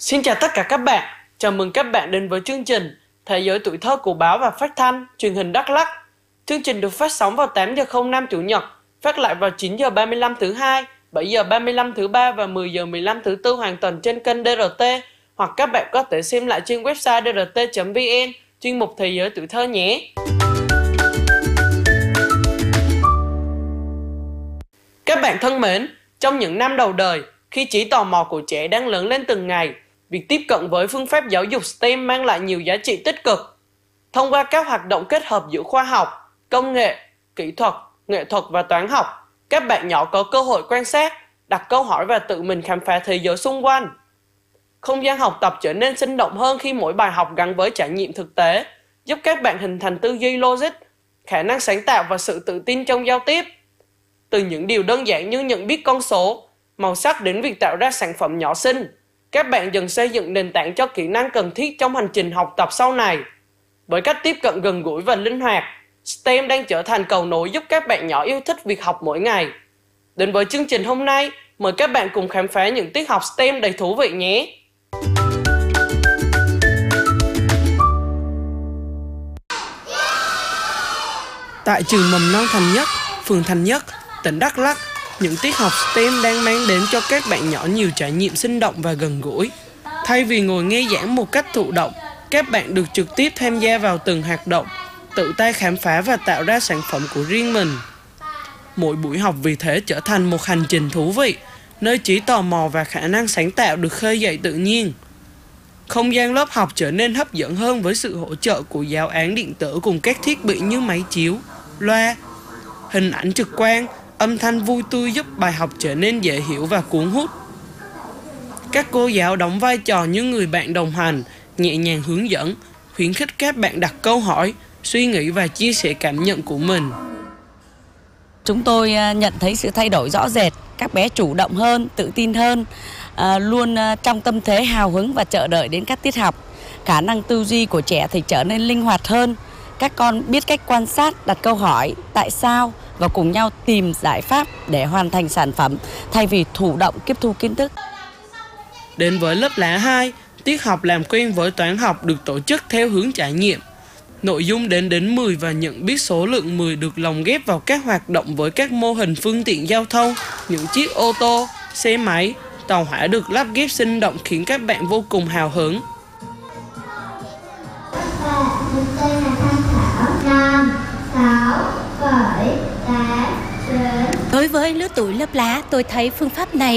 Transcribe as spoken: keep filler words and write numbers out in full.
Xin chào tất cả các bạn, chào mừng các bạn đến với chương trình Thế giới tuổi thơ của báo và phát thanh truyền hình Đắk Lắk. Chương trình được phát sóng vào tám giờ không năm Chủ nhật, phát lại vào chín giờ ba mươi lăm thứ hai, bảy giờ ba mươi lăm thứ ba và mười giờ mười lăm thứ tư hoàn toàn trên kênh đê rờ tê, hoặc các bạn có thể xem lại trên website đê rờ tê chấm vê en, chuyên mục Thế giới tuổi thơ nhé. Các bạn thân mến, trong những năm đầu đời, khi trí tò mò của trẻ đang lớn lên từng ngày, việc tiếp cận với phương pháp giáo dục STEM mang lại nhiều giá trị tích cực. Thông qua các hoạt động kết hợp giữa khoa học, công nghệ, kỹ thuật, nghệ thuật và toán học, các bạn nhỏ có cơ hội quan sát, đặt câu hỏi và tự mình khám phá thế giới xung quanh. Không gian học tập trở nên sinh động hơn khi mỗi bài học gắn với trải nghiệm thực tế, giúp các bạn hình thành tư duy logic, khả năng sáng tạo và sự tự tin trong giao tiếp. Từ những điều đơn giản như nhận biết con số, màu sắc đến việc tạo ra sản phẩm nhỏ xinh, các bạn dần xây dựng nền tảng cho kỹ năng cần thiết trong hành trình học tập sau này. Với cách tiếp cận gần gũi và linh hoạt, STEM đang trở thành cầu nối giúp các bạn nhỏ yêu thích việc học mỗi ngày. Đến với chương trình hôm nay, mời các bạn cùng khám phá những tiết học STEM đầy thú vị nhé! Tại trường mầm non Thành Nhất, phường Thành Nhất, tỉnh Đắk Lắk, những tiết học STEM đang mang đến cho các bạn nhỏ nhiều trải nghiệm sinh động và gần gũi. Thay vì ngồi nghe giảng một cách thụ động, các bạn được trực tiếp tham gia vào từng hoạt động, tự tay khám phá và tạo ra sản phẩm của riêng mình. Mỗi buổi học vì thế trở thành một hành trình thú vị, nơi trí tò mò và khả năng sáng tạo được khơi dậy tự nhiên. Không gian lớp học trở nên hấp dẫn hơn với sự hỗ trợ của giáo án điện tử cùng các thiết bị như máy chiếu, loa, hình ảnh trực quan, âm thanh vui tươi giúp bài học trở nên dễ hiểu và cuốn hút. Các cô giáo đóng vai trò như người bạn đồng hành, nhẹ nhàng hướng dẫn, khuyến khích các bạn đặt câu hỏi, suy nghĩ và chia sẻ cảm nhận của mình. Chúng tôi nhận thấy sự thay đổi rõ rệt, các bé chủ động hơn, tự tin hơn, luôn trong tâm thế hào hứng và chờ đợi đến các tiết học. Khả năng tư duy của trẻ thì trở nên linh hoạt hơn. Các con biết cách quan sát, đặt câu hỏi, tại sao và cùng nhau tìm giải pháp để hoàn thành sản phẩm thay vì thụ động tiếp thu kiến thức. Đến với lớp lá hai, tiết học làm quen với toán học được tổ chức theo hướng trải nghiệm. Nội dung đến đến mười và nhận biết số lượng mười được lồng ghép vào các hoạt động với các mô hình phương tiện giao thông, những chiếc ô tô, xe máy, tàu hỏa được lắp ghép sinh động khiến các bạn vô cùng hào hứng. Đối với lứa tuổi lớp lá, tôi thấy phương pháp này